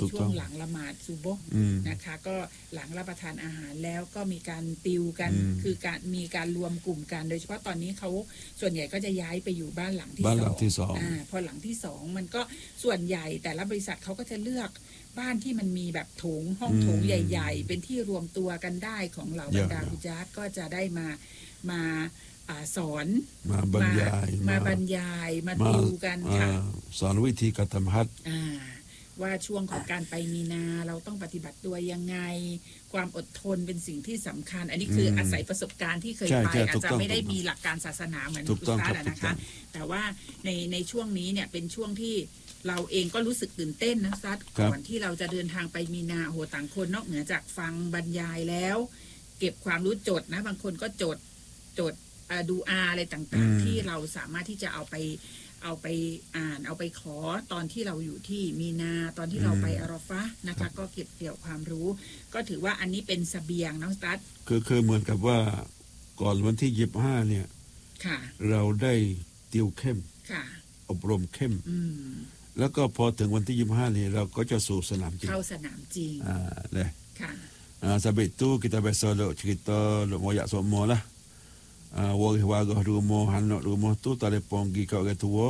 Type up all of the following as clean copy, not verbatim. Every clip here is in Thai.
ช่วงหลังละหมาดซุบฮ์นะคะก็หลังรับประทานอาหารแล้วก็มีการติวกันคือการมีการรวมกลุ่มกันโดยเฉพาะตอนนี้เขาส่วนใหญ่ก็จะย้ายไปอยู่บ้านหลังที่สองพอหลังที่2มันก็ส่วนใหญ่แต่ละบริษัทเขาก็จะเลือกบ้านที่มันมีแบบโถงห้องโถงใหญ่ๆเป็นที่รวมตัวกันได้ของเหล่าบรรดาฮุญาตก็จะได้มาสอนมาบรรยายมาติวกันค่ะสอนวิธีการทำฮัจญ์ว่าช่วงของการไปมีนาเราต้องปฏิบัติตัวยังไงความอดทนเป็นสิ่งที่สำคัญอันนี้คืออาศัยประสบการณ์ที่เคยไปอาจจะไม่ได้มีหลักการศาสนาเหมือนคุณฟ้านะคะแต่ว่าในช่วงนี้เนี่ยเป็นช่วงที่เราเองก็รู้สึกตื่นเต้นนะซัดก่อนที่เราจะเดินทางไปมีนาโหต่างคนนอกเหนือจากฟังบรรยายแล้วเก็บความรู้จดนะบางคนก็จดดูอะไรต่างๆที่เราสามารถที่จะเอาไปอ่านเอาไปขอตอนที่เราอยู่ที่มีนาตอนที่เราไปอาราฟะห์นะคะก็เก็บเกี่ยวความรู้ก็ถือว่าอันนี้เป็นเสบียงน้องซัดคือเหมือนกับว่าก่อนวันที่25เนี่ยเราได้ติวเข้มอบรมเข้มแล้วก็พอถึงวันที่25นี่เราก็จะสู่สนามจริงเข้าสนามจริงเลยsebab itu kita biasa duk cerita duk moyak semua lah waris-waris rumah anak rumah tu telefon pergi kat orang tua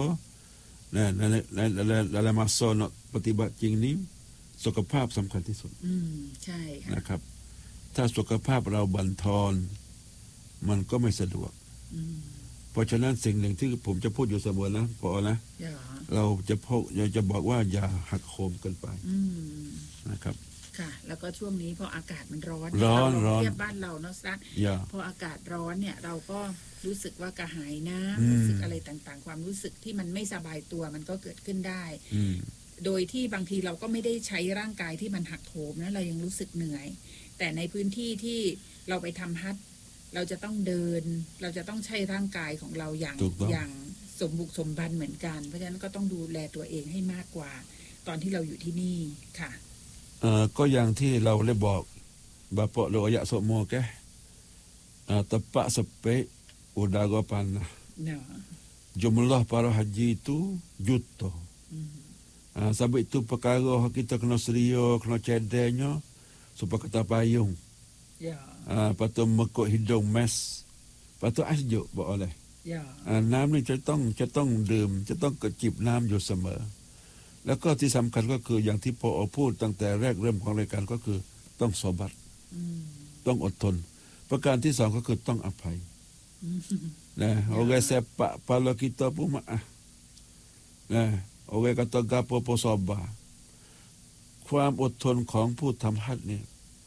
dalam masa nakปฏิบัติจริงนี้สุขภาพสำคัญที่สุดใช่ค่ะนะครับถ้าสุขภาพเราบั่นทอนมันก็ไม่สะดวกเพราะฉะนั้นสิ่งหนึ่งที่ผมจะพูดอยู่เสมอนะพอนะเราจะบอกว่าอย่าหักโหมเกินไปนะครับค่ะแล้วก็ช่วงนี้พออากาศมันร้อนเทียบบ้านเราเนาะซักพออากาศร้อนเนี่ยเราก็รู้สึกว่ากระหายน้ำรู้สึกอะไรต่างๆความรู้สึกที่มันไม่สบายตัวมันก็เกิดขึ้นได้โดยที่บางทีเราก็ไม่ได้ใช้ร่างกายที่มันหักโหมนะเรายังรู้สึกเหนื่อยแต่ในพื้นที่ที่เราไปทำฮัจญ์เราจะต้องเดินเราจะต้องใช้ร่างกายของเราอย่างสมบุกสมบันเหมือนกันเพราะฉะนั้นก็ต้องดูแลตัวเองให้มากกว่าตอนที่เราอยู่ที่นี่ค่ะก็อย่างที่เราได้บอกBapak lo ayak semua ke tempat sepek udara panas jumlah para haji itu juta sebab itu perkara kita kena seria kena cedeknya supaya kita payung lepas tu mekuk hidung mask lepas tu asjuk bolehน้ำนี่จะต้องดื่มจะต้องกระจิบน้ำอยู่เสมอแล้วก็ที่สำคัญก็คืออย่างที่พอพูดตั้งแต่แรกเริ่มของรายการก็คือต้องซอบัตต้องอดทนประการที่2ก็คือต้องอภัยนะorang sepak kepala kita pun maafนะorang kata gapo pun sabarความอดทนของผู้ทำฮัจญ์เนี่ย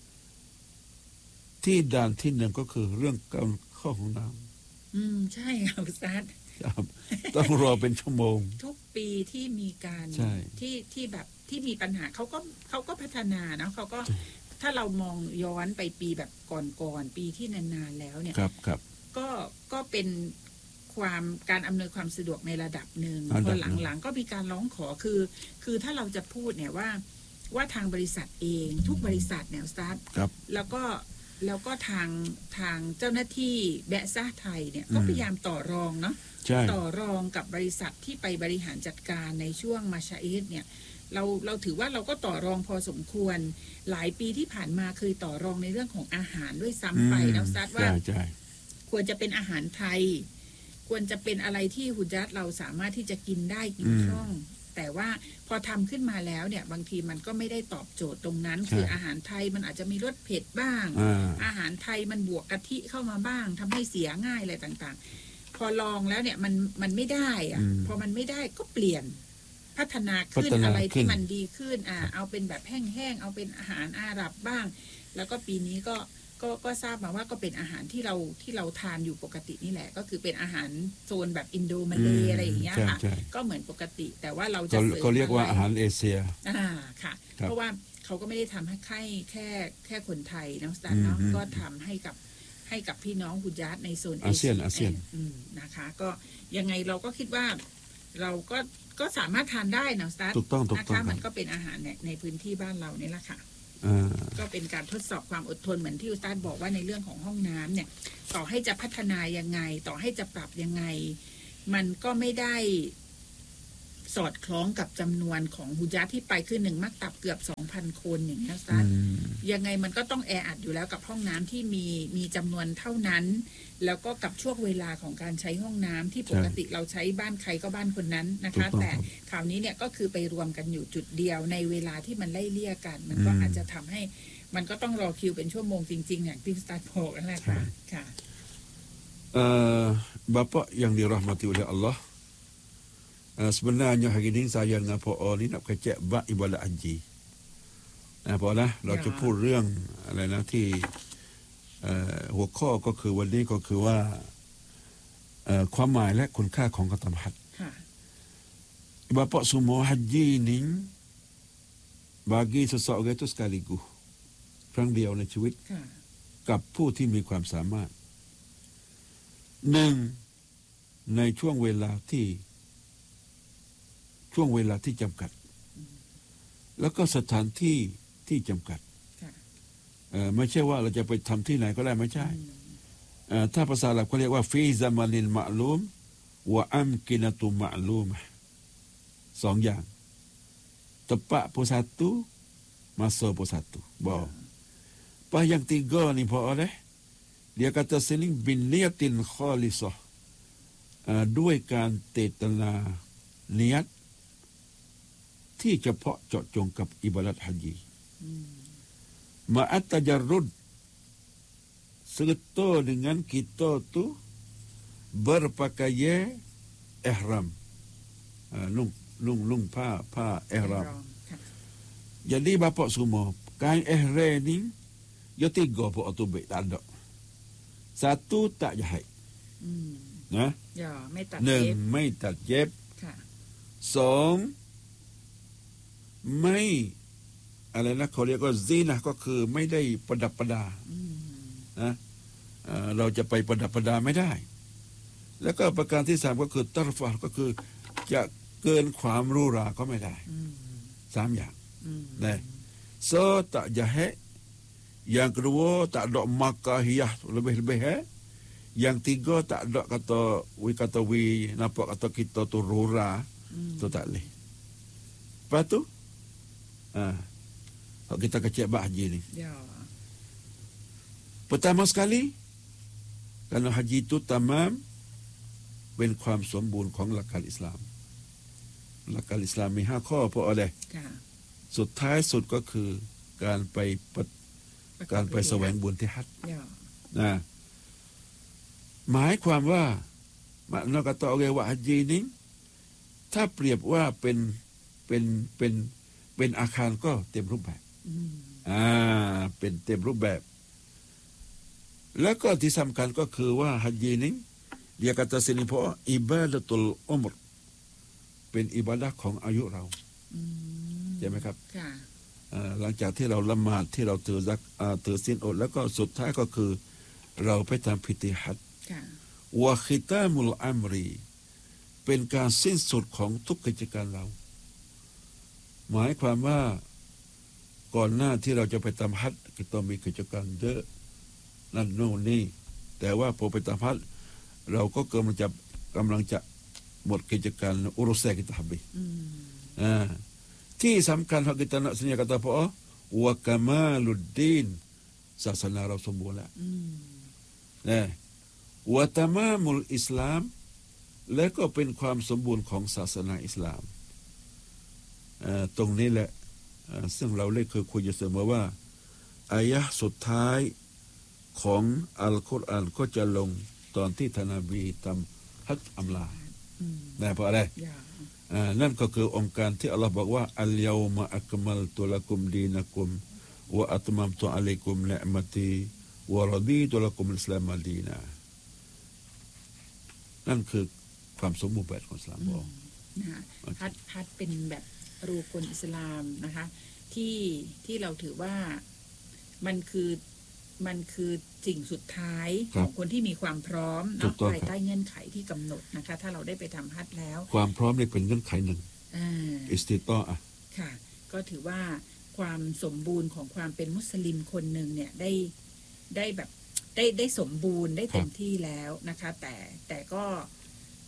ที่ด่านที่1ก็คือเรื่องการเข้าห้องน้ำใช่ครับอุสตัดต้องรอเป็นชั่วโมงทุกปีที่มีการที่แบบที่มีปัญหาเขาก็พัฒนานะเขาก็ถ้าเรามองย้อนไปปีแบบก่อนปีที่นานๆแล้วเนี่ยก็เป็นความการอำนวยความสะดวกในระดับหนึ่งพอหลังๆก็มีการร้องขอคือถ้าเราจะพูดเนี่ยว่าทางบริษัทเองทุกบริษัทเนี่ยสตาร์ทแล้วก็ทางเจ้าหน้าที่แบะซ่าไทยเนี่ยก็พยายามต่อรองเนาะต่อรองกับบริษัทที่ไปบริหารจัดการในช่วงมาชาอิดเนี่ยเราถือว่าเราก็ต่อรองพอสมควรหลายปีที่ผ่านมาเคยต่อรองในเรื่องของอาหารด้วยซ้ำไปแล้วซัดว่าควรจะเป็นอาหารไทยควรจะเป็นอะไรที่ฮุญาตเราสามารถที่จะกินได้กินคล่องแต่ว่าพอทำขึ้นมาแล้วเนี่ยบางทีมันก็ไม่ได้ตอบโจทย์ตรงนั้นคืออาหารไทยมันอาจจะมีรสเผ็ดบ้างอาหารไทยมันบวกกะทิเข้ามาบ้างทำให้เสียง่ายอะไรต่างๆพอลองแล้วเนี่ยมันไม่ได้อะพอมันไม่ได้ก็เปลี่ยนพัฒนาขึ้นอะไรที่มันดีขึ้นเอาเป็นแบบแห้งๆเอาเป็นอาหารอาหรับบ้างแล้วก็ปีนี้ก็ทราบมาว่าก็เป็นอาหารที่เราทานอยู่ปกตินี่แหละก็คือเป็นอาหารโซนแบบอินโดมาเลย์อะไรอย่างเงี้ยค่ะก็เหมือนปกติแต่ว่าเราจะก็เรียกว่าอาหารเอเชียค่ะเพราะว่าเขาก็ไม่ได้ทำให้แค่คนไทยนะสตาร์เนาะก็ทำให้กับพี่น้องฮุญาตในโซนเอเชียนะคะก็ยังไงเราก็คิดว่าเราก็สามารถทานได้นะสตาร์นะคะมันก็เป็นอาหารในพื้นที่บ้านเราเนี่ยแหละค่ะก็เป็นการทดสอบความอดทนเหมือนที่อุสตาดบอกว่าในเรื่องของห้องน้ำเนี่ยต่อให้จะพัฒนายังไงต่อให้จะปรับยังไงมันก็ไม่ได้สอดคล้องกับจำนวนของฮุญาที่ไปคือ1มักตับเกือบ 2,000 คนอย่างเงี้ยซัดยังไงมันก็ต้องแออัดอยู่แล้วกับห้องน้ำที่มีจำนวนเท่านั้นแล้วก็กับช่วงเวลาของการใช้ห้องน้ำที่ปกติเราใช้บ้านใครก็บ้านคนนั้นนะคะแต่คราวนี้เนี่ยก็คือไปรวมกันอยู่จุดเดียวในเวลาที่มันไล่เลี่ยกันมันก็อาจจะทำให้มันก็ต้องรอคิวเป็นชั่วโมงจริงๆอย่างที่สตาร์ทบอกนั่นแหละค่ะค่ะ Bapak yang dirahmati oleh Allah, sebenarnya hari ini saya dengan Pak ni nak kecek bab ibadat haji. Pak lah, เราจะพูดเรื่องอะไรนะที่หัวข้อก็คือวันนี้ก็คือว่าความหมายและคุณค่าของการทำฮัจญ์ Bapak semua haji ni bagi seseorang itu sekaligus ครั้งเดียวในชีวิตกับผู้ที่มีความสามารถหนึ่งในช่วงเวลาที่จำกัดแล้วก็สถานที่ที่จำกัดไม่ใช่ว่าเราจะไปทำที่ไหนก็ได้ไม่ใช่ถ้าภาษาอาหรับเขาเรียกว่าฟีซามานินมะลูมวะอัมกินะตุมะลูมสองอย่างtepat pun satu masa pun satu bahawa pas yang tiga ni Pak oleh dia kata sini biniyatin khalisah ด้วยการเจตนาเนียดที่เฉพาะเจาะจงกับอิบาดัตฮัจญ์ma'at tajarrud serta dengan kita tu berpakaian ihram lungผ้า ihram jadi bapak semua kain ihram ni dia tiga Pak tu baik tak ada satu tak jahit นะหนึ่งไม่ตัดเย็บสองไม่อะไรนะเขาเรียกว่าซีนะก็คือไม่ได้ประดับประดานะเราจะไปประดับประดาไม่ได้แล้วก็ประการที่สามก็คือตัรฟะก็คือจะเกินความหรูหราก็ไม่ได้สามอย่างนะโซตัดยะเฮyang kedua tak ada makahiyah lebih-lebih yang tiga tak ada kata we nampak kata kita tu rura tu tak boleh. Lepas tu kita kecek bab haji ni. Pertama sekali kalau haji itu tamam เป็นความสมบูรณ์ของหลักการอิสลามหลักการอิสลามมี5ข้อพออะไรสุดท้ายสุดก็คือการไปแสวงบุญที่ฮัจญ์นะหมายความว่านักกะตอเกวะฮัจญีนี้ถ้าเปรียบว่าเป็นอาคารก็เต็มรูปแบบเป็นเต็มรูปแบบแล้วก็ที่สำคัญก็คือว่าฮัจญีนี้dia kata siniพออิบาดะตุลอุมรเป็นอิบาดะห์ของอายุเราใช่ไหมครับหลังจากที่เราละหมาดที่เราถือศีลอดแล้วก็สุดท้ายก็คือเราไปทำพิธีฮัจญ์วะคิตามุลอัมรีเป็นการสิ้นสุดของทุกกิจการเราหมายความว่าก่อนหน้าที่เราจะไปทำฮัจญ์ก็ต้องมีกิจการเยอะนั่นโน่นนี่แต่ว่าพอไปทำฮัจญ์เราก็กำลังจะหมดกิจการอุรุสกิตาบิที่สำคัญที่kita nak sebenarnya kata apa wa kamaluddin ศาสนาเราสมบูรณ์แล้วนะwa tamamul islam และก็เป็นความสมบูรณ์ของศาสนาอิสลามตรงนี้แหละซึ่งเราได้เคยคุยอยู่เสมอว่าอายะห์สุดท้ายของอัลกุรอานก็จะลงตอนที่ท่านนบีทำฮัจญ์อำลาได้เพราะอะไรนั่นก็คือองค์การที่อัลลอฮ์บอกว่าอัลยอมะอักมัลตุละกุมดีนะกุมวะอัตมัมตุอะลัยกุมนิอ์มะตีวะรดีตุละกุมอิสลามดีนะนั่นคือความสมบูรณ์แบบของอิสลามบอกนะคะฮัจญ์เป็นแบบรูกุนอิสลามนะคะที่เราถือว่ามันคือสิ่งสุดท้ายของคนที่มีความพร้อมภายใต้เงื่อนไขที่กำหนดนะคะถ้าเราได้ไปทำฮัจญ์แล้วความพร้อมนี่เป็นเงื่อนไขหนึ่งอิสติตออะค่ะก็ถือว่าความสมบูรณ์ของความเป็นมุสลิมคนหนึ่งเนี่ยได้แบบได้สมบูรณ์ได้เต็มที่แล้วนะคะแต่ก็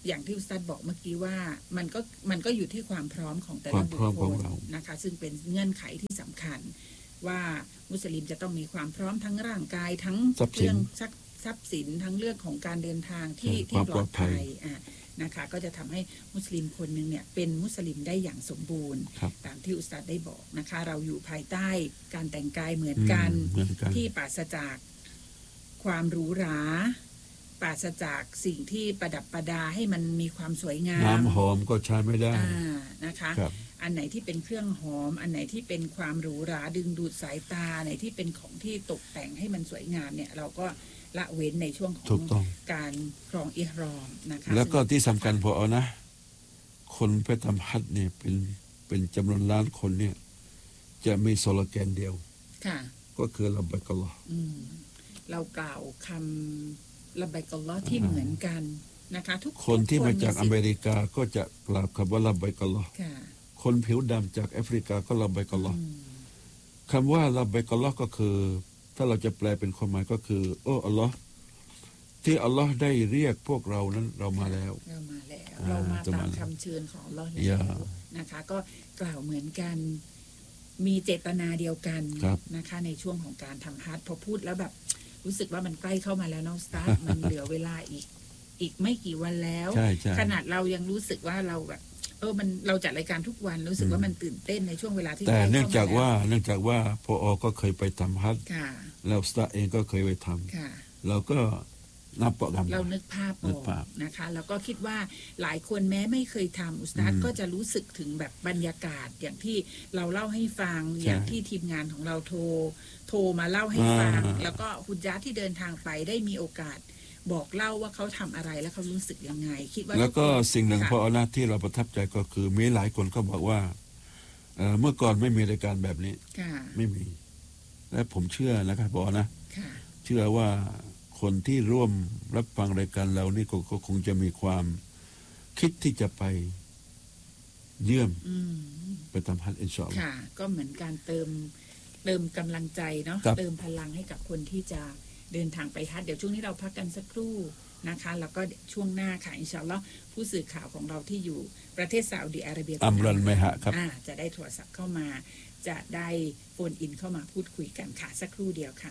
อย่างที่อุสตัดบอกเมื่อกี้ว่ามันก็อยู่ที่ความพร้อมของแต่ละบุคคลนะคะซึ่งเป็นเงื่อนไขที่สำคัญว่ามุสลิมจะต้องมีความพร้อมทั้งร่างกายทั้งเรื่องทรัพย์สินทั้งเรื่องของการเดินทางที่ปลอดภัยนะคะก็จะทำให้มุสลิมคนหนึ่งเนี่ยเป็นมุสลิมได้อย่างสมบูรณ์ตามที่อุสตัดได้บอกนะคะเราอยู่ภายใต้การแต่งกายเหมือนกันที่ปราศจากความหรูหราปราศจากสิ่งที่ประดับประดาให้มันมีความสวยงามน้ำหอมก็ใช้ไม่ได้นะคะอันไหนที่เป็นเครื่องหอมอันไหนที่เป็นความหรูหราดึงดูดสายตาไหนที่เป็นของที่ตกแต่งให้มันสวยงามเนี่ยเราก็ละเว้นในช่วงของการครองอิหรอมนะคะแล้วก็ที่สำคัญพอนะคนไปทำฮัจญ์เนี่ยเป็นจำนวนล้านคนเนี่ยจะมีสโลแกนเดียวก็คือละบัยกัลลอฮ์เรากล่าวคำละบัยกัลลอฮ์ที่เหมือนกันนะคะทุกคนที่มาจากอเมริกาก็จะกล่าวคำว่าละบัยกัลลอฮ์คนผิวดำจากแอฟริกาก็ละบัยกัลลอฮ์คำว่าละบัยกัลลอฮ์ก็คือถ้าเราจะแปลเป็นความหมายก็คือโอ้อัลลอฮ์ที่อัลลอฮ์ได้เรียกพวกเรานั้นเรามาแล้วเรามาตามคำเชิญของอัลลอฮ์แล้วนะคะก็กล่าวเหมือนกันมีเจตนาเดียวกันนะคะในช่วงของการทำฮัจญ์พอพูดแล้วแบบรู้สึกว่ามันใกล้เข้ามาแล้วน้องสตาร์ทมันเหลือเวลาอีกไม่กี่วันแล้วขนาดเรายังรู้สึกว่าเราแบบมันเราจัดรายการทุกวันรู้สึกว่ามันตื่นเต้นในช่วงเวลาที่แต่เนื่องจากว่าพอก็เคยไปทำฮัจญ์แล้วสตาร์เองก็เคยไปทำเราก็นับปะกันเรานึกภาพออกนะคะแล้วก็คิดว่าหลายคนแม้ไม่เคยทำอุสตาดก็จะรู้สึกถึงแบบบรรยากาศอย่างที่เราเล่าให้ฟังอย่างที่ทีมงานของเราโทรมาเล่าให้ฟังแล้วก็ฮุญญาที่เดินทางไปได้มีโอกาสบอกเล่าว่าเขาทำอะไรแล้วเขารู้สึกยังไงคิดว่าแล้วก็สิ่งหนึ่งพอหน้าที่เราประทับใจก็คือมีหลายคนก็บอกว่าเมื่อก่อนไม่มีรายการแบบนี้ไม่มีและผมเชื่อนะครับบอกนะเชื่อว่าคนที่ร่วมรับฟังรายการเรานี่ก็คงจะมีความคิดที่จะไปเยี่ยมไปทำฮัจญ์อินชาอัลลอฮ์ค่ะก็เหมือนการเติมกำลังใจเนาะเติมพลังให้กับคนที่จะเดินทางไปฮัจญ์เดี๋ยวช่วงนี้เราพักกันสักครู่นะคะแล้วก็ช่วงหน้าค่ะอินชาอัลลอฮ์ผู้สื่อข่าวของเราที่อยู่ประเทศซาอุดิอาระเบียอัมรันไมฮะครับจะได้โทรศัพท์เข้ามาจะได้โฟนอินเข้ามาพูดคุยกันค่ะสักครู่เดียวค่ะ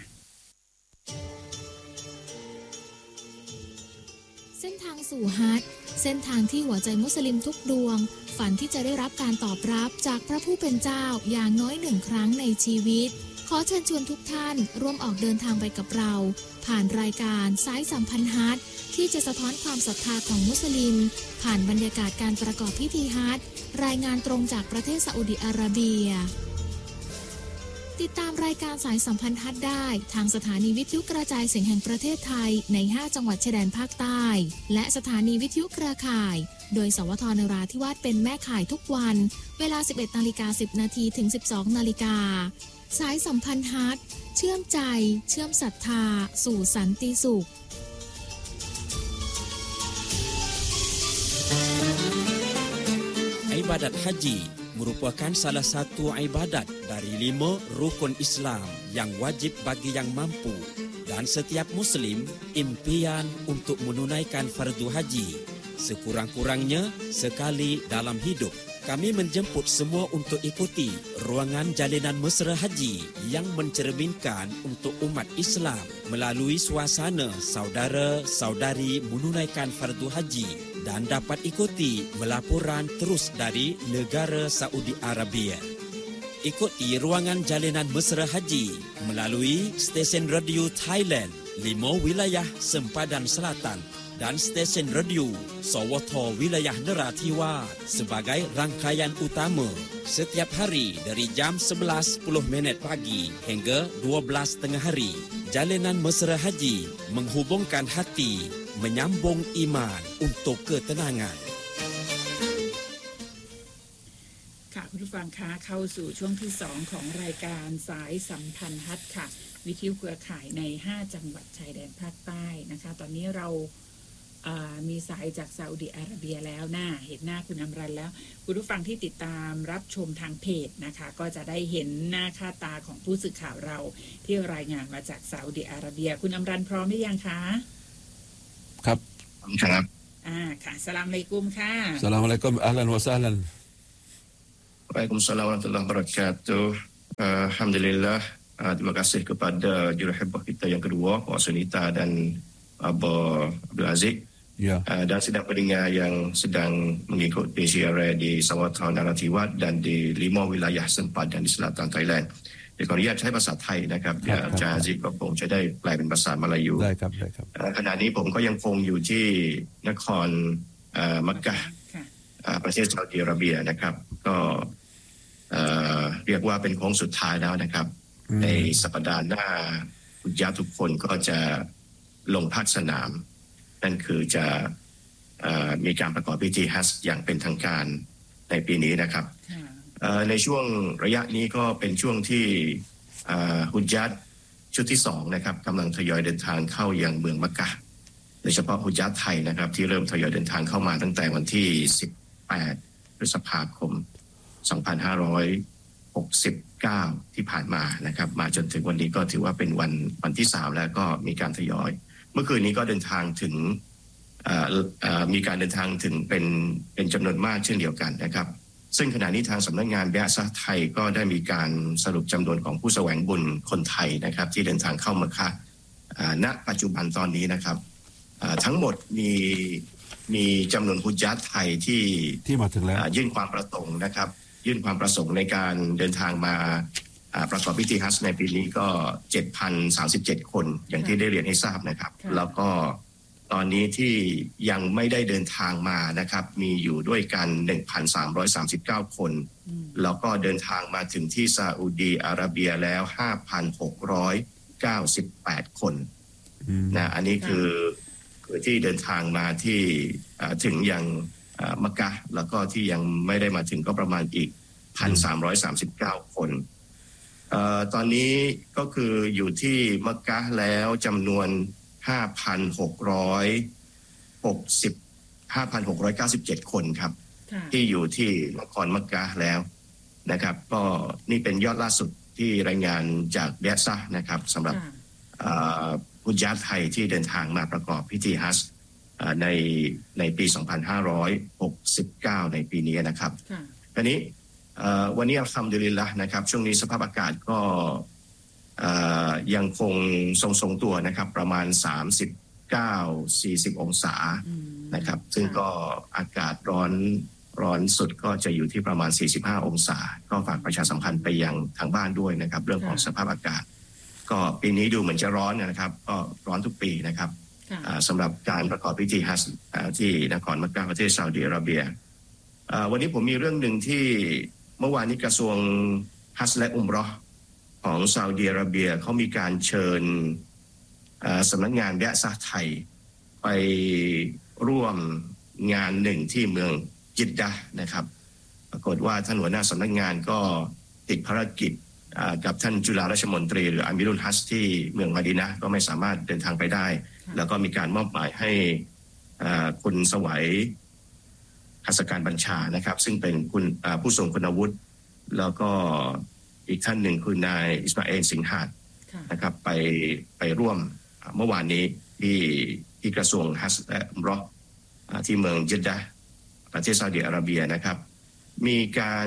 เส้นทางสู่ฮัจญ์เส้นทางที่หัวใจมุสลิมทุกดวงฝันที่จะได้รับการตอบรับจากพระผู้เป็นเจ้าอย่างน้อย1 ครั้งในชีวิตขอเชิญชวนทุกท่านร่วมออกเดินทางไปกับเราผ่านรายการสายสัมพันธ์ฮัจญ์ที่จะสะท้อนความศรัทธาของมุสลิมผ่านบรรยากาศการประกอบพิธีฮัจญ์รายงานตรงจากประเทศซาอุดิอาระเบียติดตามรายการสายสัมพันธ์ฮัจญ์ได้ทางสถานีวิทยุกระจายเสียงแห่งประเทศไทยใน5จังหวัดชายแดนภาคใต้และสถานีวิทยุเครือข่ายโดยสวทนราธิวาสเป็นแม่ข่ายทุกวันเวลา 11:10 นถึง 12:00 นสายสัมพันธ์ฮัจญ์เชื่อมใจเชื่อมศรัทธาสู่สันติสุข Ibadat haji merupakan salah satu ibadat dari 5 rukun Islam yang wajib bagi yang mampu dan setiap Muslim impian untuk menunaikan fardu haji sekurang-kurangnya sekali dalam hidup. Kami menjemput semua untuk ikuti ruangan jalinan mesra haji yang mencerminkan untuk umat Islam melalui suasana saudara-saudari menunaikan fardu haji dan dapat ikuti melaporan terus dari negara Saudi Arabia. Ikuti ruangan jalinan mesra haji melalui stesen radio Thailand 5 wilayah sempadan selatan dan stesen radio Sawato wilayah Narathiwat sebagai rangkaian utama setiap hari dari jam 11.10 pagi hingga 12 tengah hari. Jalinan mesra haji menghubungkan hati, menyambung iman untuk ketenangan. ค่ะคุณผู้ฟังคะเข้าสู่ช่วงที่2ของรายการสายสัมพันธ์ฮัจญ์ค่ะวิทยุเครือข่ายใน5จังหวัดชายแดนภาคใต้นะคะตอนนี้เรามีสายจากซาอุดิอาระเบียแล้วเห็นหน้าคุณอำรันแล้วคุณผู้ฟังที่ติดตามรับชมทางเพจนะคะก็จะได้เห็นหน้าค่าตาของผู้สื่อข่าวเราที่รายงานมาจากซาอุดิอาระเบียคุณอำรันพร้อมหรือยังคะครับครับค่ะสลามอะลัยกุมค่ะสลามอะลัยกุมอัลลันวะซาลัน Waalaikumsalam warahmatullahi wabarakatuh. Alhamdulillah, terima kasih kepada jurahibah kita yang kedua, Pak Sunita dan Abah Abdul Aziz. Ya. Dan sedang pendengar yang sedang mengikuti siaran di Sarawak Narathawat dan di 5 wilayah sempadan dan di selatan Thailand. เดี๋ยวขออนุญาตใช้ภาษาไทยนะครับอาจารย์อาซิก็คงจะได้แปลเป็นภาษามลายูได้ครับขณะนี้ผมก็ยังคงอยู่ที่นครมักกะฮ์ประเทศซาอุดิอาระเบียนะครับก็เรียกว่าเป็นโค้งสุดท้ายแล้วนะครับในสัปดาห์หน้าผู้ญาติทุกคนก็จะลงภาคสนามนั่นคือจะมีการประกอบพิธีฮัจญ์อย่างเป็นทางการในปีนี้นะครับในช่วงระยะนี้ก็เป็นช่วงที่ฮุญญาตชุดที่2นะครับกำลังทยอยเดินทางเข้ายังเมืองมักกะฮ์โดยเฉพาะฮุญญาตไทยนะครับที่เริ่มทยอยเดินทางเข้ามาตั้งแต่วันที่18พฤษภาคม2569ที่ผ่านมานะครับมาจนถึงวันนี้ก็ถือว่าเป็นวันที่3แล้วก็มีการทยอยเมื่อคืนนี้ก็เดินทางถึงมีการเดินทางถึงเป็นจำนวนมากเช่นเดียวกันนะครับซึ่งขณะนี้ทางสำนักงานแบะซะห์ไทยก็ได้มีการสรุปจำนวนของผู้แสวงบุญคนไทยนะครับที่เดินทางเข้ามักกะฮ์ณปัจจุบันตอนนี้นะครับทั้งหมดมีจำนวนฮุญญาตไทยที่มาถึงแล้วยื่นความประสงค์นะครับยื่นความประสงค์ในการเดินทางมาประกอบพิธีฮัจญ์ในปีนี้ก็ 7,037 คนอย่างที่ได้เรียนให้ทราบนะครับแล้วก็ตอนนี้ที่ยังไม่ได้เดินทางมานะครับมีอยู่ด้วยกัน 1,339 คนแล้วก็เดินทางมาถึงที่ซาอุดีอาระเบียแล้ว 5,698 คนนะอันนี้คือที่เดินทางมาที่ถึงยังมักกะฮ์แล้วก็ที่ยังไม่ได้มาถึงก็ประมาณอีก 1,339 คนตอนนี้ก็คืออยู่ที่มักกะฮ์แล้วจำนวน 5,697 คนครับที่อยู่ที่นครมักกะฮ์แล้วนะครับก็นี่เป็นยอดล่าสุดที่รายงานจากแบะซะห์นะครับสำหรับฮุญญาตไทยที่เดินทางมาประกอบพิธีฮัจญ์ในปี 2569 ในปีนี้นะครับคราวนี้วันนี้อัลฮัมดุลิลละห์นะครับช่วงนี้สภาพอากาศก็ยังคงทรงตัวนะครับประมาณ 39-40 องศานะครับซึ่งก็อากาศร้อนสุดก็จะอยู่ที่ประมาณ 45 องศาก็ฝากประชาสัมพันธ์ไปยังทางบ้านด้วยนะครับเรื่องของสภาพอากาศก็ปีนี้ดูเหมือนจะร้อนนะครับก็ร้อนทุกปีนะครับสำหรับการประกอบพิธีฮัจญ์ที่นครมักกะฮ์ประเทศซาอุดิอาระเบียวันนี้ผมมีเรื่องหนึ่งที่เมื่อวานนี้กระทรวงฮัจญ์และอุมเราะห์ของซาอุดิอาระเบียเขามีการเชิญสำนักงานแบะซะห์ไทยไปร่วมงานหนึ่งที่เมืองจิดดะห์นะครับปรากฏว่าท่านหัวหน้าสำนักงานก็ติดภารกิจกับท่านจุฬาราชมนตรีหรืออามิรุลฮัจญ์ที่เมืองมะดีนะห์ก็ไม่สามารถเดินทางไปได้แล้วก็มีการมอบหมายให้คุณสวัยหัสการบัญชานะครับซึ่งเป็นคุณผู้ทรงคุณวุฒิแล้วก็อีกท่านหนึ่งคือนายอิสมาเอลสิงหาดนะครับไปร่วมเมื่อวานนี้ที่กระทรวงฮัจญ์และอุมเราะห์ที่เมืองจิดดะห์ประเทศซาอุดิอาระเบียนะครับมี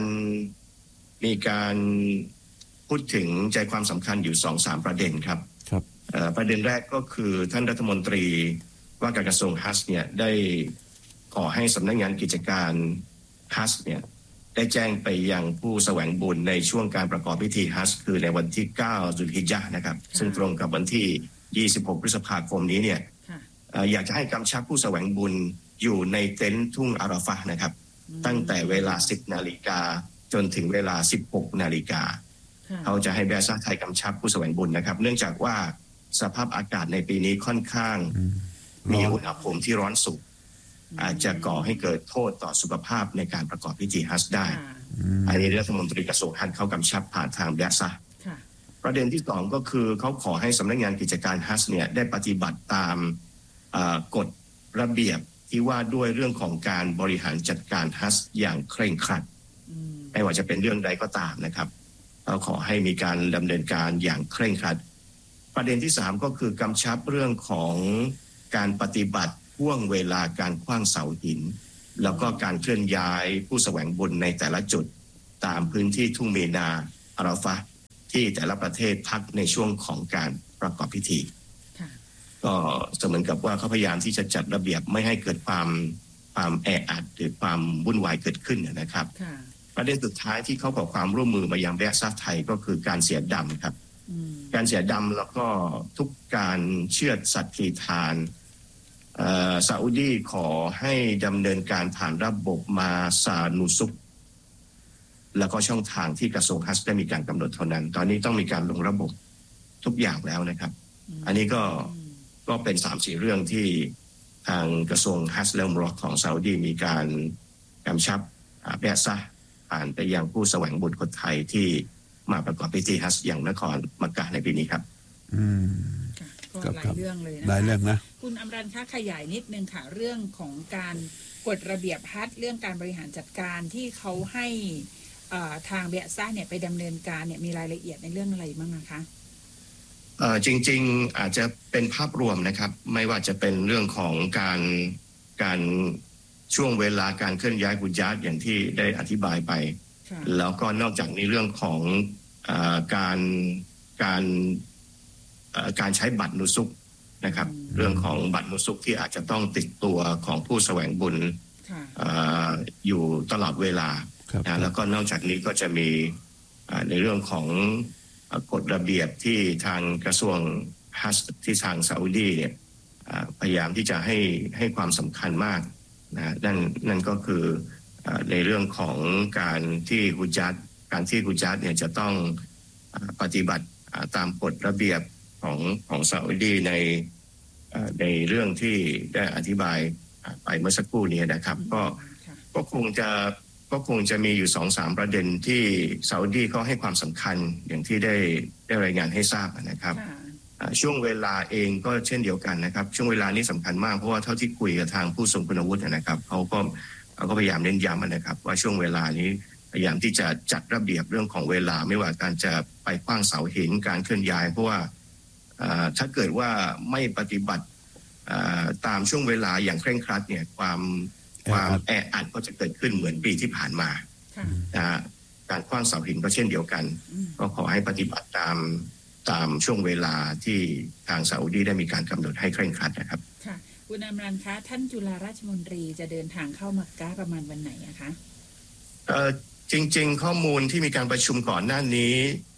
การพูดถึงใจความสำคัญอยู่ 2-3 ประเด็นครับประเด็นแรกก็คือท่านรัฐมนตรีว่าการกระทรวงฮัจญ์เนี่ยได้ขอให้สำนักงานกิจการฮัจญ์เนี่ยได้แจ้งไปยังผู้แสวงบุญในช่วงการประกอบพิธีฮัจญ์คือในวันที่9ซุลฮิจญะห์นะครับซึ่งตรงกับวันที่26พฤษภาคมนี้เนี่ยอยากจะให้กำชับผู้แสวงบุญอยู่ในเต็นท์ทุ่งอาราฟะห์นะครับตั้งแต่เวลา 10 นาฬิกาจนถึงเวลา 16 นาฬิกาเขาจะให้แบะซะห์ไทยกำชับผู้แสวงบุญนะครับเนื่องจากว่าสภาพอากาศในปีนี้ค่อนข้างมีอุณหภูมิที่ร้อนสูงอาจจะก่อให้เกิดโทษต่อสุขภาพในการประกอบพิธีฮัจญ์ได้อันนี้รัฐมนตรีกระทรวงฮัจญ์เขากำชับผ่านทางแบะซะห์ประเด็นที่2ก็คือเขาขอให้สำนักงานกิจการฮัจญ์เนี่ยได้ปฏิบัติตามกฎระเบียบที่ว่าด้วยเรื่องของการบริหารจัดการฮัจญ์อย่างเคร่งครัดไม่ว่าจะเป็นเรื่องใดก็ตามนะครับเราขอให้มีการดำเนินการอย่างเคร่งครัดประเด็นที่3ก็คือกำชับเรื่องของการปฏิบัติช่วงเวลาการขว้างเสาหินแล้วก็การเคลื่อนย้ายผู้แสวงบุญในแต่ละจุดตามพื้นที่ทุ่งเมนาอาราฟะห์ที่แต่ละประเทศพักในช่วงของการประกอบพิธีก็เสมือนกับว่าเขาพยายามที่จะจัดระเบียบไม่ให้เกิดความแออัดหรือความวุ่นวายเกิดขึ้นนะครับประเด็นสุดท้ายที่เขาขอความร่วมมือมายังแบะซะห์ไทยก็คือการเสียดำครับการเสียดำแล้วก็ทุกการเชือดสัตว์พลีทานซาอุดีขอให้ดำเนินการผ่านระบบมาซานูซุกแล้วก็ช่องทางที่กระทรวงฮัจญ์ได้มีการกำหนดเท่านั้นตอนนี้ต้องมีการลงระบบทุกอย่างแล้วนะครับอันนี้ก็เป็น 3-4 เรื่องที่ทางกระทรวงฮัจญ์และอุมเราะห์ของซาอุดีมีการกำชับแบะซะห์ผ่านไปยังผู้แสวงบุญคนไทยที่มาประกอบพิธีฮัจญ์อย่างนครมักกะห์ในปีนี้ครับก็หลายเรื่องเลยนะคะหลายเรื่องนะคุณอำรันคะขยายนิดนึงค่ะเรื่องของการกฎระเบียบฮัจญ์เรื่องการบริหารจัดการที่เขาให้ทางเบะซะห์เนี่ยไปดำเนินการเนี่ยมีรายละเอียดในเรื่องอะไรบ้างนะคะจริงๆอาจจะเป็นภาพรวมนะครับไม่ว่าจะเป็นเรื่องของการช่วงเวลาการเคลื่อนย้ายฮุญาตอย่างที่ได้อธิบายไปแล้วก็นอกจากนี้เรื่องของการใช้บัตรนุสุกนะครับเรื่องของบัตรนุสุกที่อาจจะต้องติดตัวของผู้แสวงบุญอยู่ตลอดเวลาแล้วก็นอกจากนี้ก็จะมีในเรื่องของกฎระเบียบที่ทางกระทรวงฮัจญ์ที่ทางซาอุดีเนี่ยพยายามที่จะให้ความสำคัญมากนะนั่นก็คือในเรื่องของการที่ฮุญาตเนี่ยจะต้องปฏิบัติตามกฎระเบียบของซาอุดีในเรื่องที่ได้อธิบายไปเมื่อสักครู่นี้นะครับก็คงจะมีอยู่ 2-3 ประเด็นที่ซาอุดีเขาให้ความสำคัญอย่างที่ได้รายงานให้ทราบนะครับช่วงเวลาเองก็เช่นเดียวกันนะครับช่วงเวลานี้สำคัญมากเพราะว่าเท่าที่คุยกับทางผู้ทรงคุณวุฒินะครับเขาก็พยายามเน้นย้ำนะครับว่าช่วงเวลานี้พยายามที่จะจัดระเบียบเรื่องของเวลาไม่ว่าการจะไปขว้างเสาหินการเคลื่อนย้ายเพราะว่าถ้าเกิดว่าไม่ปฏิบัติตามช่วงเวลาอย่างเคร่งครัดเนี่ยความแออัดก็จะเกิดขึ้นเหมือนปีที่ผ่านมาการขว้างเสาหินก็เช่นเดียวกันก็ขอให้ปฏิบัติตามช่วงเวลาที่ทางซาอุดีได้มีการกำหนดให้เคร่งครัดนะครับค่ะคุณอำรันคะท่านจุฬาราชมนตรีจะเดินทางเข้ามักกะห์ประมาณวันไหนอะคะจริงๆข้อมูลที่มีการประชุมก่อนหน้านี้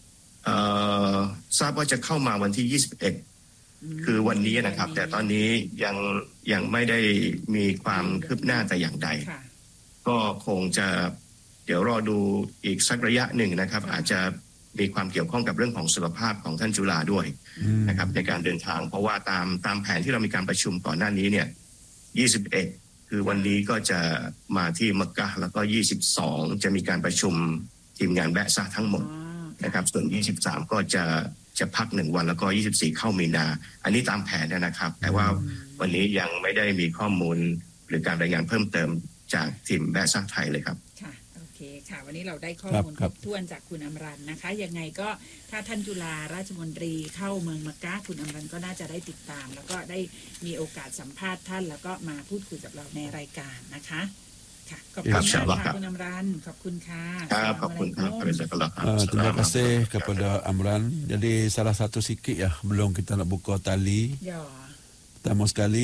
ทราบว่าจะเข้ามาวันที่21คือวันนี้นะครับแต่ตอนนี้ยังไม่ได้มีความคืบหน้าแต่อย่างใดก็คงจะเดี๋ยวรอดูอีกสักระยะหนึ่งนะครับอาจจะมีความเกี่ยวข้องกับเรื่องของสุขภาพของท่านจุฬาด้วยนะครับในการเดินทางเพราะว่าตามแผนที่เรามีการประชุมก่อนหน้านี้เนี่ย21คือวันนี้ก็จะมาที่มักกะห์แล้วก็22จะมีการประชุมทีมงานแบะซะห์ทั้งหมดนะครับส่วน23ก็จะพัก1วันแล้วก็24เข้ามีนาอันนี้ตามแผนนะครับแต่ว่าวันนี้ยังไม่ได้มีข้อมูลหรือการรายงานเพิ่มเติมจากทีมแบะซะห์ไทยเลยครับค่ะโอเคค่ะวันนี้เราได้ข้อมูลครบถ้วนจากคุณอำรันนะคะยังไงก็ถ้าท่านจุฬาราชมนตรีเข้าเมืองมักกะห์คุณอำรันก็น่าจะได้ติดตามแล้วก็ได้มีโอกาสสัมภาษณ์ท่านแล้วก็มาพูดคุยกับเราในรายการนะคะขอบคุณค่ะคุณอำรันขอบคุณค่ะครับขอบคุณครับ terima kasih kepada Amran jadi salah satu sikit ya belum kita nak buka tali pertama sekali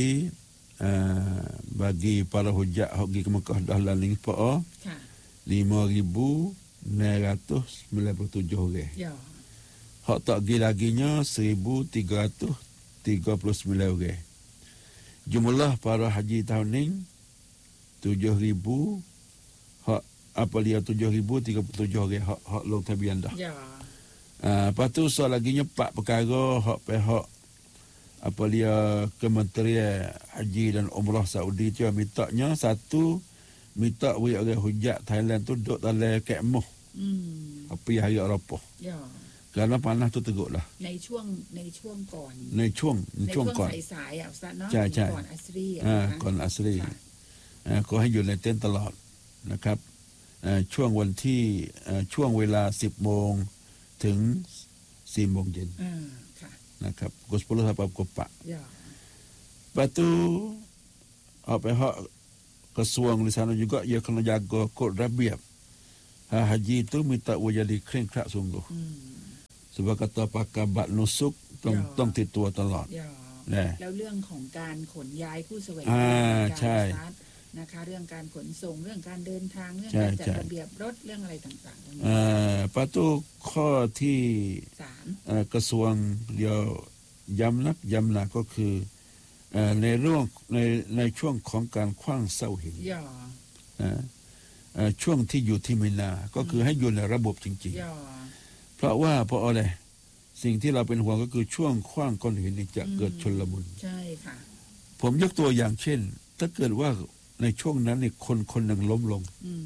bagi para hujat pergi ke Mekah dah laling PA 5,997 orang hak tak pergi laginya 1,339 orang jumlah para haji tahun ni 7,000 hak apa dia 7,037 orang hak long tabian dah. Lepas tu soal lagi nyepak perkara hak pihak apa dia Kementerian Haji dan Umrah Saudi tu mintanya satu minta orang hujat Thailand tu duduk dalam kemah. Apa hari Arafah. Kerana panas tu teruk lah. ในช่วงก่อนในช่วงก่อนสายๆอ่ะustazเนาะก่อนอัสรีก่อนอัสรีก็ให้อยู่ในเต็นท์ตลอดนะครับช่วงวันที่ช่วงเวลา 10 โมงถึง 4 โมงเย็นนะครับpukul 10 sampai pukul 4. Lepas tu pihak kesuang di sana juga ia kena jaga kod rabiat. Haji itu minta jadi keringkrak sungguh. Sebab kata pakar bat nusukต้องติดตัวตลอดแล้วเรื่องของการขนย้ายผู้แสวงใช่นะคะเรื่องการขนส่งเรื่องการเดินทางเรื่องการจัดระเบียบรถเรื่องอะไรต่างๆตรงนี้ประตูข้อที่3กระทรวงเดียวย้ำหนักก็คือในเรื่องในช่วงของการขว้างเสาหินช่วงที่อยู่ที่มินาก็คือให้อยู่ในระบบจริงๆเพราะอะไรสิ่งที่เราเป็นห่วงก็คือช่วงขว้างก้อนหินนี่จะเกิดชลมุนใช่ค่ะผมยกตัวอย่างเช่นถ้าเกิดว่าในช่วงนั้นนี่คนหนึ่งล้มลง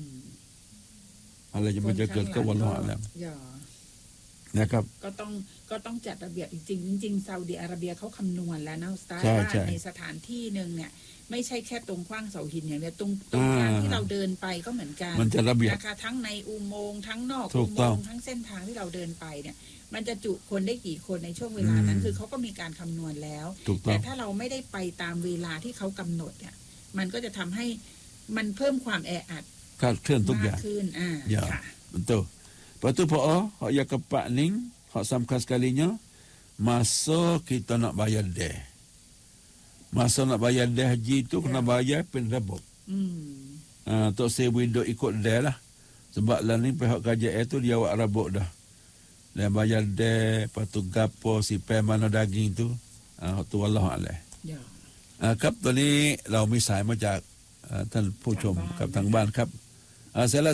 อะไรจะมันจะเกิดก็วันละแล้วนะครับก็ต้องจัดระเบียบจริงซาอุดิอาระเบียเขาคำนวณแล้วนะสตาร์ว่าในสถานที่นึงเนี่ยไม่ใช่แค่ตรงขว้างเสาหินอย่างเดียวตรงทางที่เราเดินไปก็เหมือนกันมันจะระเบียบนะคะทั้งในอุโมงค์ทั้งนอกอุโมงค์ทั้งเส้นทางที่เราเดินไปเนี่ยมันจะจุคนได้กี่คนในช่วงเวลานั้นคือเขาก็มีการคำนวณแล้วแต่ถ้าเราไม่ได้ไปตามเวลาที่เขากำหนดเนี่ยมันก็จะทำให้มันเพิ่มความแออัดคลาดเคลื่อนทุกอย่างขึ้นค่ะ betul lepas tu hak yang keempat ni hak samkan sekalinya masa kita nak bayar deh masa nak bayar deh haji tu kena bayar penrebok Tok Sewi duk ikut deh lah sebab lah ni pihak KJL tu dia awak rabok dah dan bayar deh lepas tu gapo si mana daging tu tu Wallahualamครับตอนนี้เรามีสายมาจากท่านผู้ชมกับทางบ้านครับเสร็จแล้ว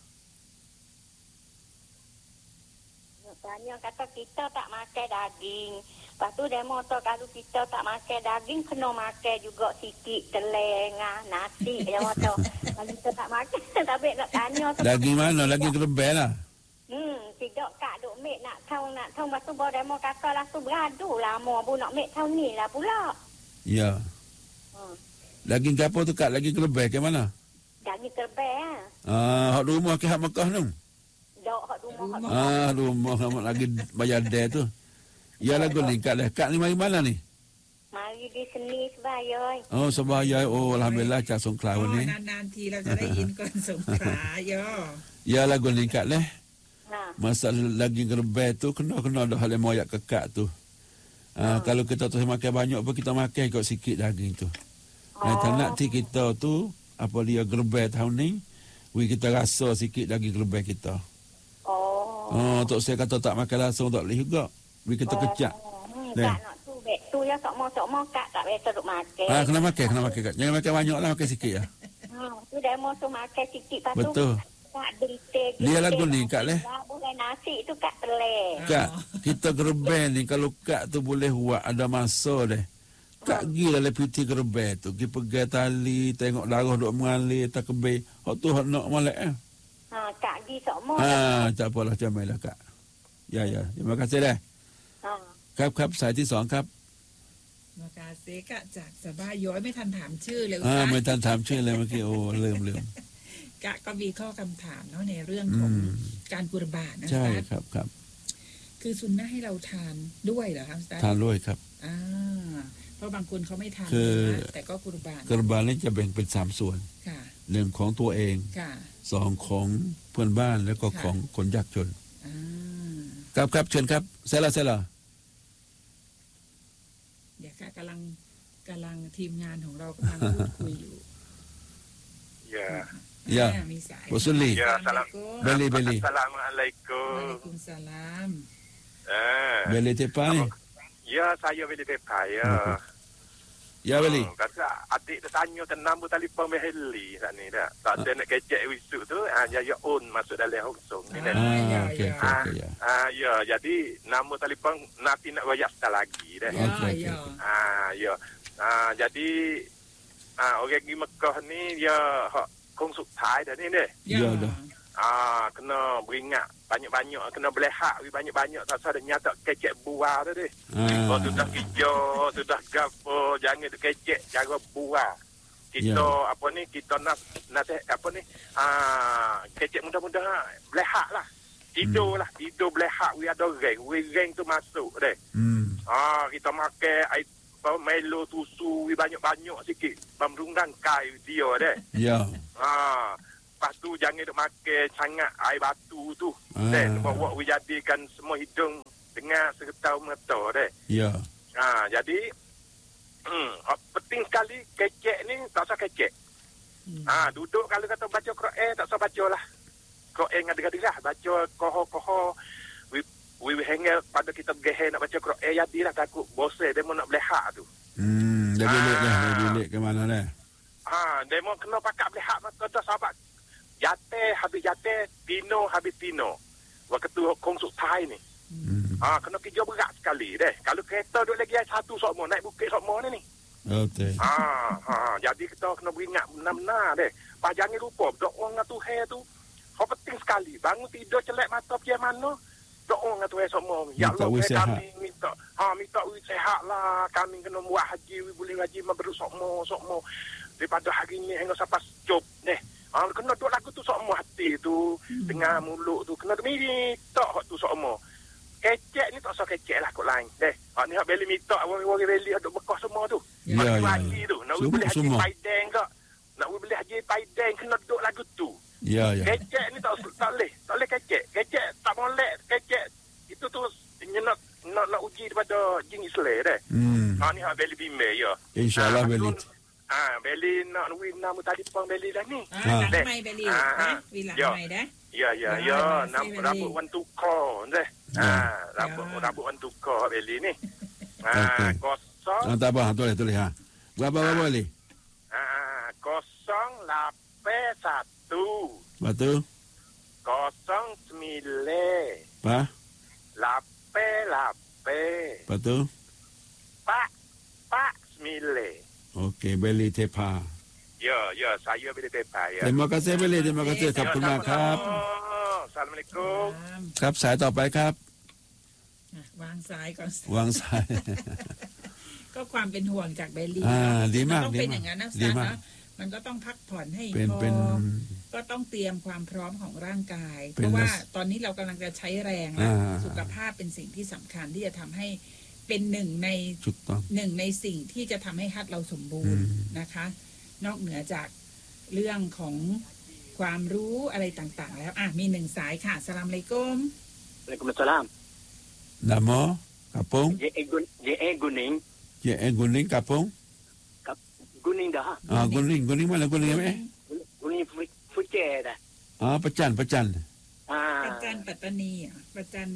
Tanya kata kita tak makan daging. Lepas tu demo tu kalau kita tak makan daging kena makan juga sikit teleng nasi demo tu. Kalau kita tak makan tapi nak tanya daging mana? Daging kerbau lah. Tidak kak duk mek nak tahu lepas tu bawa demo kata lah tu beradu lah mau bu nak mek tahu ni lah pula. Ya. Daging apa tu kak? Daging kerbau ke mana? Daging kerbau hak rumah ke hak Mekah tu? Dok hak rumah. Rumah lagi bayar deh tu. Ya lagu ni kak dah. Kak ni mari mana ni? Mari di seni Sebayai. Oh Sebayai. Oh alhamdulillah cak Songkla ni. นานๆทีเราจะได้ยินก่อนสงขลาย่อ Ya lagu ni kak dah. Masalah daging kerbau tu kena dah hal moyak kekak tu. Kalau kita tu makan banyak apa kita makan ikut sikit daging tu. Tak nak ti kita tu apa dia gerbek tahun ni kita rasa sikit daging gerbek kita. Tok saya kata tak makan langsung tak boleh juga. Kita kecak. Tak nak tu bek tu ya sok mo kak tak biasa duk makan. Kena makan kak. Jangan makan banyak lah, makan sikit lah. Tu dah mo tu makan sikit lepas tu. Betul. Kak derita. Dia lagu ni kak leh. Boleh nasi tu kak teleh. Kak, kita gerbek ni kalau kak tu boleh buat ada masa deh. Kak pergi dalam piti kerbau tu. Pergi pegang tali, tengok darah duk mengalir, tak kebih. Hak tu hak nak malak Kak pergi sokmo. Tak apalah, camailah kak. Ya. Terima kasih dah. ครับสายที่2ครับมากาเซกะจากสบายย้อยไม่ทันถามชื่อเลยไม่ทันถามชื่อเลยเมื่อกี้โอ้ลืมกะก็มีข้อคำถามเนาะในเรื่องของการกุรบานะใช่ครับคือซุนนะให้เราทานด้วยเหรอครับทานด้วยครับเพราะบางคนเขาไม่ทานแต่ก็กุรบานนี่จะแบ่งเป็น3ส่วน1ของตัวเอง2ของเพื่อนบ้านแล้วก็ของคนยากจนครับเชิญครับเสร็จแล้วเดี๋ยวค่ะกำลังทีมงานของเรากำลังพูดคุยอยู่ Ya. Bosuli. Ya, salam. Beli. Assalamualaikum. Waalaikumsalam. Beli tepai. Ya, saya beli tepai ya. Ya beli. Kata adik tu tanya tenang bu telefon Meheli saat ni dah. Tak ada nak kecek wisu tu, ya on masuk dalam Hongsong ni dah. Okey. Ya, jadi nama telefon nanti nak bayar sekali lagi dah. Ya. Jadi orang di Mekah ni dia hak kongสุดท้ายdah ni deh. Ya dah. Kena beringat banyak-banyak, kena belehak banyak-banyak tak ada nyata kecek buah tu deh. Sudah hijau, sudah gapo, jangan tu kecek jaga buah. Kita apa ni, kita nak apa ni, kecek mudah-mudah belehak lah. Tidur belehak, we ada reng tu masuk deh. Kita makan apa Melo susu banyak-banyak sikit bamrung rangkai dia deh. Ya. Lepas tu jangan duk makan sangat air batu tu. Dan bawa jadikan semua hidung dengar serta mata deh. Ya. Jadi penting sekali kecek ni tak usah kecek. Duduk kalau kata baca Quran tak usah bacalah. Quran ngada-ngada baca koho-koho we hangel pada kita gehe nak baca Quran jadilah takut bosan demo nak belehak tu. Dah bilik ke mana dah? Demo kena pakak belehak maka dah sahabat. Jate habis jate, tino habis tino. Waktu kong suk thai ni. Kena kerja berat sekali deh. Kalau kereta duduk lagi satu sokmo naik bukit sokmo ni. Okey. Jadi kita kena beringat benar-benar deh. Pas jangan lupa doa dengan Tuhan tu. Hal penting sekali. Bangun tidur celak mata pergi mana? Doa dengan Tuhan semua. Ya Allah, kami minta sihat lah. Kami kena buat haji, boleh haji mabrur sokmo. Daripada hari ni hingga sampai jop deh. Kena duk lagu tu sokmo hati tu, dengar mulut tu kena minta hak tu sokmo. Kecek ni tak usah kecek lah kot lain deh. Ni hak beli minta orang beli duk bekah semua tu. Ya. Haji tu nak boleh haji paideng ke? Nak boleh haji paideng kena duk lagu tu. Ya. Kecek ni tak boleh kecek. Kecek tak boleh kecek. Itu tu nak uji daripada jin Islam deh. Ni hak beli bimbe ya. InsyaAllah beli. Beli nak win nama tadi pun beli dah ni. Ramai beli. Wilah ramai dah. Ya. Rambut wan tukar deh. Rambut wan tukar beli ni. Kosong. Tak apa, tulis ha. Berapa beli? 081. Betul. 09. Apa? 88. Betul. Pak 9. Okey, beli tepa. Ya, saya beli tepa ya. Terima kasih beli, terima kasih. Khab. Assalamualaikum. ครับสายต่อไปครับวางสายก่อนวางสายก็ความเป็นห่วงจากเบลลี่ดีมากต้องเป็นอย่างนั้นนะซันนะมันก็ต้องพักผ่อนให้พอก็ต้องเตรียมความพร้อมของร่างกายเพราะว่าตอนนี้เรากำลังจะใช้แรงแล้วสุขภาพเป็นสิ่งที่สำคัญที่จะทำให้เป็นหนึ่งในสิ่งที่จะทำให้ฮัทเราสมบูรณ์นะคะนอกเหนือจากเรื่องของความรู้อะไรต่างๆแล้วมีหนึ่งสายค่ะสลามอะลัยกุม Waalaikumsalam. Nama Kapung? Guning. Guning Kapung? Guning dah. Guning mana Guning apa? Guning Fuce dah. Pecan. Pecanปัตตานีประจัน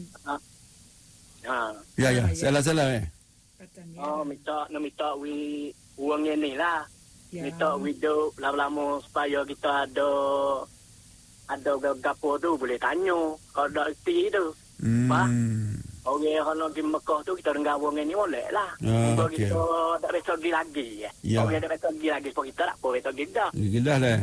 Ya, salah Pecan. Minta we uangnya ni lah. Minta we do lama-lama supaya kita ada gapo tu boleh tanya kalau ada erti tu. Orang kalau di Mekah tu kita dengar wang ni boleh lah. Kalau kita tak bisa pergi lagi Orang tak bisa pergi lagi sebab kita tak boleh pergi dah. Gila lah.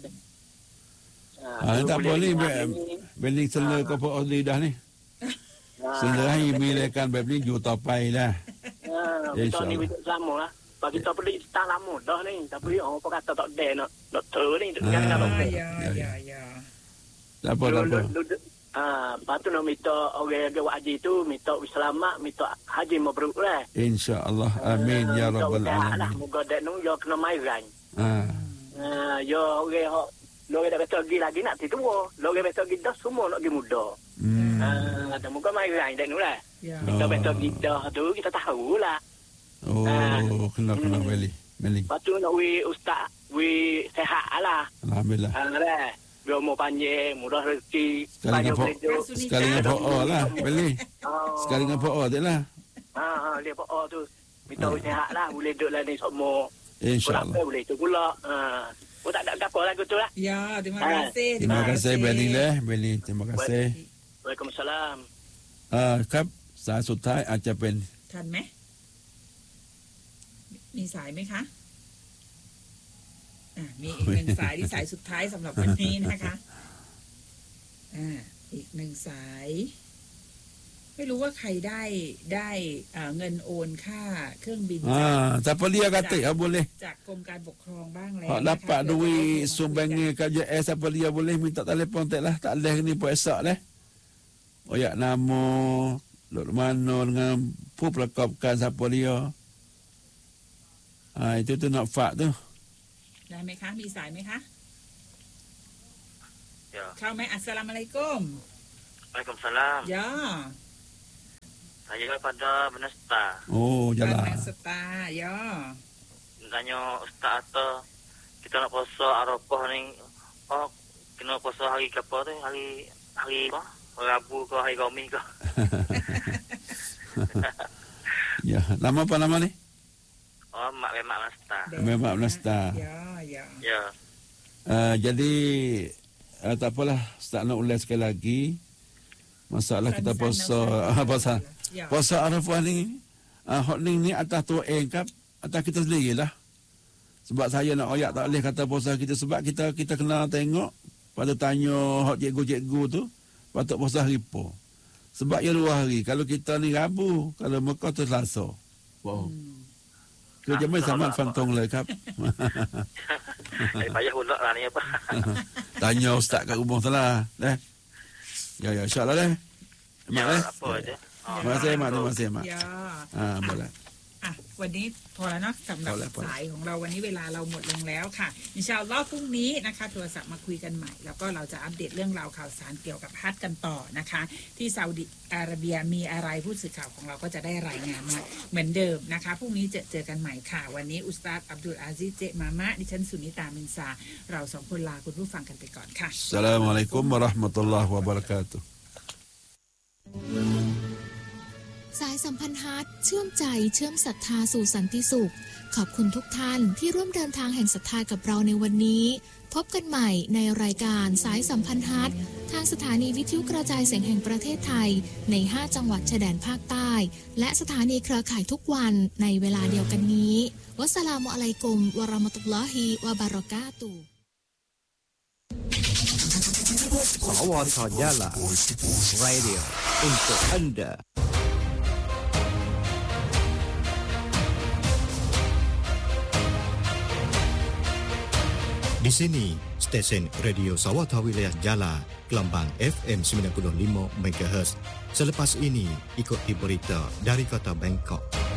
Tak boleh beli sela kau lidah ni. Sela hai milekan แบบนี้อยู่ต่อไปนะ Kita ni sama lah. Bagi kita beli tak lama dah ni. Tapi orang kata tak ada nak ter ni. Ya. Tak apa. Lepas tu nak minta orang buat haji tu, minta selamat, minta haji mabrur lah. InsyaAllah. Amin. Ya Rabbal Alamin. Moga dek nung, ya kena mairan. Ya orang dah betul pergi lagi nak tidur. Orang betul pergi dah semua nak pergi muda. Moga mairan dek nung lah. Kita betul pergi dah tu, kita tahu lah. Kena beli. Lepas tu nak ustaz, sehat lah. Alhamdulillah. Dia umur panjang, mudah rezeki. Sekali dengan po'o lah, beli. Sekali dengan po'o tu lah. Dia po'o tu. Minta sehat lah, boleh duduk lah ni semua. InsyaAllah. Boleh tu pula. Tak ada apa lagu tu lah. Ya, terima kasih. Terima kasih, Beli lah. Beli, terima kasih. Waalaikumsalam. ครับสายสุดท้ายอาจจะเป็นทันไหมมีสายไหมคะมีอีกหนึ่งสายที่สายสุดท้ายสำหรับวันนี้นะคะอีกหนึ่งสายไม่รู้ว่าใครได้เงินโอนค่าเครื่องบินจากboleh จากกรมการปกครองบ้างแล้ว dapat duit sumbangan kerja siapa dia boleh minta telefon taklah tak leh ni pun esok leh oyak nama dok mana denganผู้ประกอบการsiapa dia Itu tu nak fak tu. ได้ไหมคะมีสายไหมคะ Ya. เข้าไหมอัสสลามุอะลัยกุม Waalaikumsalam. Ya. Saya pada Benasta. Oh, jalan. Benasta, ya. Tanya Ustaz atau kita nak puasa Arafah ni, kena puasa hari ke apa tu? Hari apa? Rabu ke hari Khamis ke? Ya, nama apa nama ni? Mak Benasta. Mak Benasta. Ya. Jadi tak apalah, Ustaz nak ulas sekali lagi. Masalah kita puasa puasa Arafah ni, hak ni atas tu kap atas kita sendirilah. Sebab saya nak ayat tak boleh kata puasa kita sebab kita kena tengok pada tanya hak cikgu-cikgu tu patut puasa hari apa. Sebab ya luar hari. Kalau kita ni Rabu, kalau Mekah tu Selasa. Wow. Kerja mai sama fantong lah kap. Payah pula lah ni apa. Tanya ustaz kat rumah salah. Ya insya-Allah deh. Mak apa aja. Terima kasih mak. Ya. Boleh. วันนี้พอแล้วเนาะสำหรับสายของเราวันนี้เวลาเราหมดลงแล้วค่ะอินชาอัลลอฮ์พรุ่งนี้นะคะโทรศัพท์มาคุยกันใหม่แล้วก็เราจะอัปเดตเรื่องราวข่าวสารเกี่ยวกับฮัจญ์กันต่อนะคะที่ซาอุดิอาระเบียมีอะไรผู้สื่อข่าวของเราก็จะได้รายงานมาเหมือนเดิมนะคะพรุ่งนี้เจอกันใหม่ค่ะวันนี้อุสตาดอับดุลอาซิซเจมามะดิฉันสุนิตามินซาเราสองคนลาคุณผู้ฟังกันไปก่อนค่ะอัสสลามุอะลัยกุมวะเราะห์มะตุลลอฮ์วะบะเราะกาตุฮ์สายสัมพันธ์ฮัจญ์เชื่อมใจเชื่อมศรัทธาสู่สันติสุขขอบคุณทุกท่านที่ร่วมเดินทางแห่งศรัทธากับเราในวันนี้พบกันใหม่ในรายการสายสัมพันธ์ฮัจญ์ทางสถานีวิทยุกระจายเสียงแห่งประเทศไทยใน5จังหวัดชายแดนภาคใต้และสถานีเครือข่ายทุกวันในเวลาเดียวกันนี้วัสสลามุอะลัยกุมวะเราะมะตุลลอฮิวะบะเราะกาตุฮ์ Sawadah Jala Radio untuk Anda. Di sini, stesen Radio Sawadah Wilayah Jala, Gelambang FM 95 MHz. Selepas ini, ikuti berita dari kota Bangkok.